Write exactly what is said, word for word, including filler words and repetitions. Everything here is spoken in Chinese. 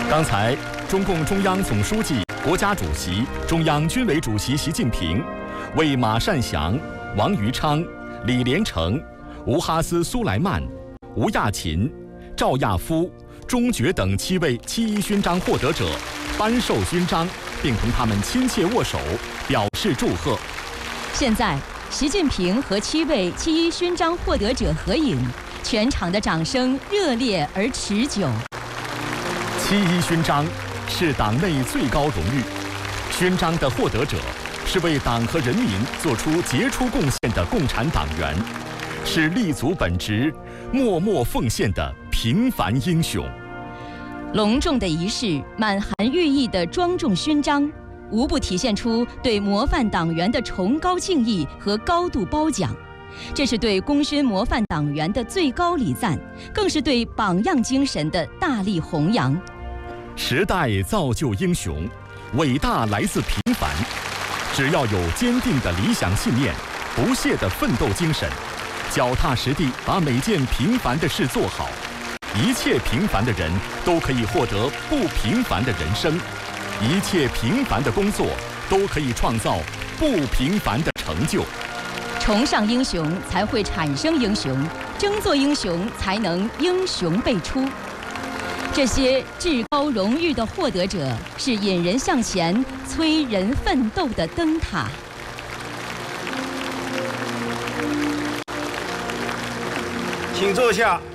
刚才，中共中央总书记、国家主席、中央军委主席习近平为马善祥、王余昌、李连成、吴哈斯·苏莱曼、吴亚勤、赵亚夫、钟觉等七位七一勋章获得者颁授勋章，并同他们亲切握手，表示祝贺。 现在，习近平和七位七一勋章获得者合影，全场的掌声热烈而持久。 七一勋章是党内最高荣誉，勋章的获得者是为党和人民做出杰出贡献的共产党员，是立足本职、默默奉献的平凡英雄。 隆重的仪式，满含寓意的庄重勋章，无不体现出对模范党员的崇高敬意和高度褒奖。这是对功勋模范党员的最高礼赞，更是对榜样精神的大力弘扬。 时代造就英雄，伟大来自平凡。只要有坚定的理想信念、不懈的奋斗精神，脚踏实地把每件平凡的事做好，一切平凡的人都可以获得不平凡的人生，一切平凡的工作都可以创造不平凡的成就。 崇尚英雄，才会产生英雄；争做英雄，才能英雄辈出。这些至高荣誉的获得者，是引人向前、催人奋斗的灯塔。 请坐下。